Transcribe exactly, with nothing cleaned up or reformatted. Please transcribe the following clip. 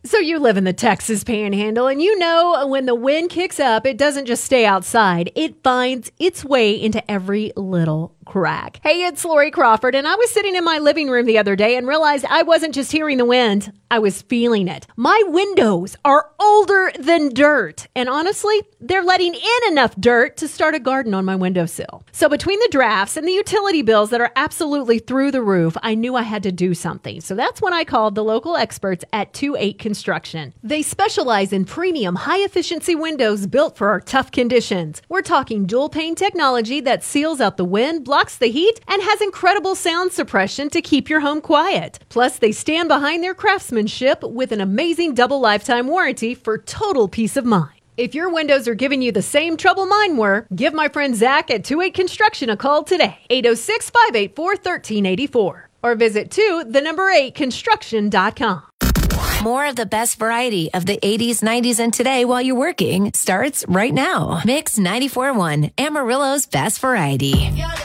So you live in the Texas Panhandle, and you know when the wind kicks up, it doesn't just stay outside. It finds its way into every little crack. Hey, it's Lori Crawford, and I was sitting in my living room the other day and realized I wasn't just hearing the wind, I was feeling it. My windows are older than dirt, and honestly, they're letting in enough dirt to start a garden on my windowsill. So between the drafts and the utility bills that are absolutely through the roof, I knew I had to do something. So that's when I called the local experts at two eight Construction. They specialize in premium, high-efficiency windows built for our tough conditions. We're talking dual pane technology that seals out the wind, blocks the heat, and has incredible sound suppression to keep your home quiet. Plus, they stand behind their craftsmanship with an amazing double lifetime warranty for total peace of mind. If your windows are giving you the same trouble mine were, give my friend Zach at two eight Construction a call today, eight oh six, five eight four, one three eight four, or visit two, the number eight, construction dot com. More of the best variety of the eighties, nineties, and today while you're working starts right now. Mix ninety-four point one, Amarillo's best variety.